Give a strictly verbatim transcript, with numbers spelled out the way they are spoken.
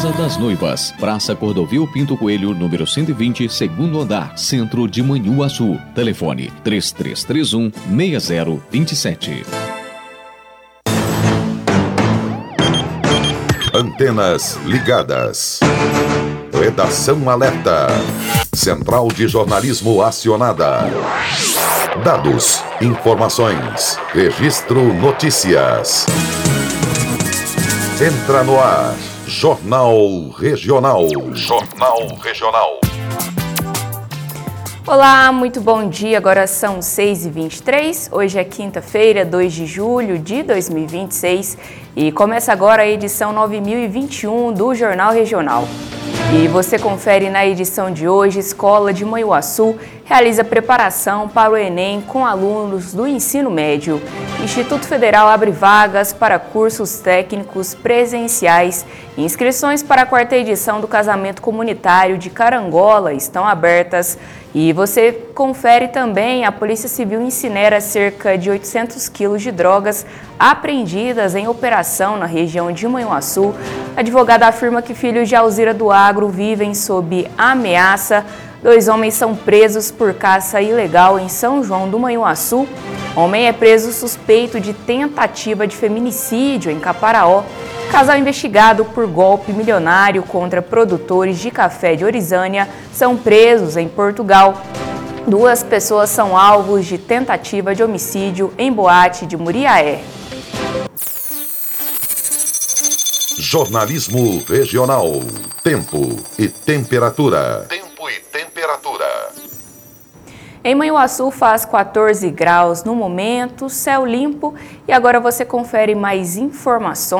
Casa das Noivas, Praça Cordovil Pinto Coelho, número cento e vinte, segundo andar, Centro de Manhuaçu. Telefone três três três um, seis zero dois sete. Antenas ligadas. Redação alerta. Central de jornalismo acionada. Dados, informações, registro notícias. Entra no ar, Jornal Regional. Jornal Regional. Olá, muito bom dia. Agora são seis e vinte e três. Hoje é quinta-feira, dois de julho de dois mil e vinte e seis. E começa agora a edição nove mil e vinte e um do Jornal Regional. E você confere na edição de hoje: Escola de Manhuaçu realiza preparação para o Enem com alunos do ensino médio. Instituto Federal abre vagas para cursos técnicos presenciais. Inscrições para a quarta edição do Casamento Comunitário de Carangola estão abertas. E você confere também: a Polícia Civil incinera cerca de oitocentos quilos de drogas apreendidas em operação na região de Manhuaçu. A advogada afirma que filhos de Alzira do Agro vivem sob ameaça. Dois homens são presos por caça ilegal em São João do Manhuaçu. Homem é preso suspeito de tentativa de feminicídio em Caparaó. Casal investigado por golpe milionário contra produtores de café de Orizânia são presos em Portugal. Duas pessoas são alvos de tentativa de homicídio em boate de Muriaé. Jornalismo Regional. Tempo e temperatura. Tempo e temperatura. Em Manhuaçu faz quatorze graus no momento, céu limpo, e agora você confere mais informações.